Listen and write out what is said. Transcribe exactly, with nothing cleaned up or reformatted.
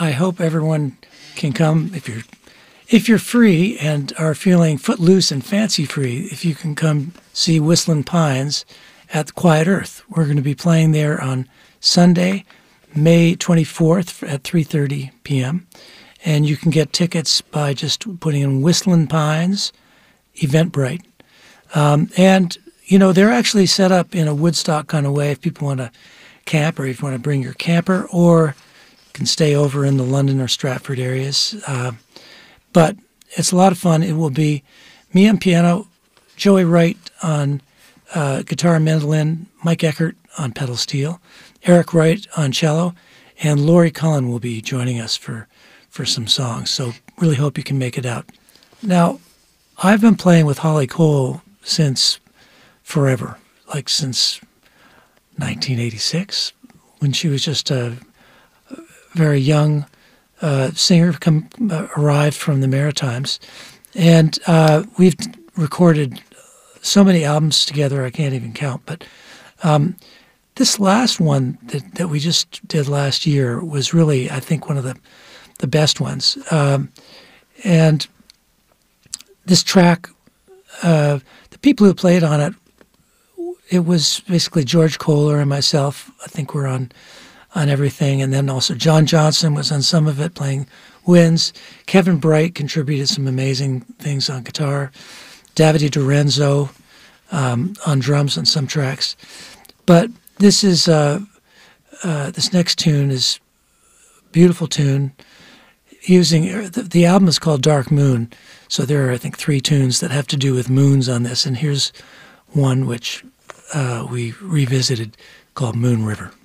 I hope everyone can come if you're if you're free and are feeling footloose and fancy free. If you can come see Whistling Pines at the Quiet Earth, we're going to be playing there on Sunday, May twenty-fourth at three thirty p.m. And you can get tickets by just putting in Whistling Pines, Eventbrite. Um, and, you know, they're actually set up in a Woodstock kind of way if people want to camp or if you want to bring your camper, or you can stay over in the London or Stratford areas. Uh, but it's a lot of fun. It will be me on piano, Joey Wright on uh, guitar and mandolin, Mike Eckert on pedal steel, Eric Wright on cello, and Laurie Cullen will be joining us for, for some songs. So really hope you can make it out. Now, I've been playing with Holly Cole since forever, like since nineteen eighty-six, when she was just a very young uh, singer, come, uh, arrived from the Maritimes. And uh, we've recorded so many albums together, I can't even count. But um, this last one that, that we just did last year was really, I think, one of the, the best ones. Um, and this track, uh, the people who played on it, it was basically George Kohler and myself. I think we're on on everything. And then also John Johnson was on some of it playing winds. Kevin Bright contributed some amazing things on guitar. Davide Dorenzo um, on drums on some tracks. But this is uh, uh, this next tune is a beautiful tune. Using the, the album is called Dark Moon, so there are I think three tunes that have to do with moons on this. And here's one which uh, we revisited called Moon River.